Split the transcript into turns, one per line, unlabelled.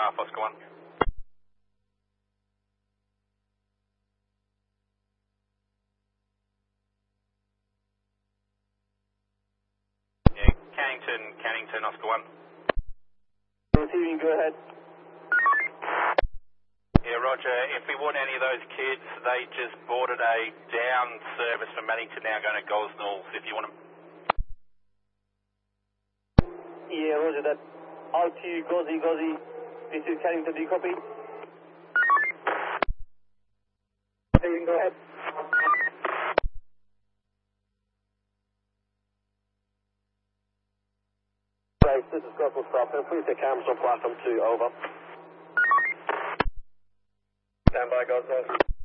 1.5, Oscar 1. Yeah, Cannington, Oscar 1.
Receiving, go ahead.
Yeah, Roger. If we want any of those kids, they just boarded a down service from Maddington now going to Gosnells if you want them.
Yeah, Roger that. Out to you, Gozzy. This is Cannington, do you copy? Receiving, go ahead. Right, this is Gospel Stop. Please take cameras on platform 2, over. Stand by, Gosnells.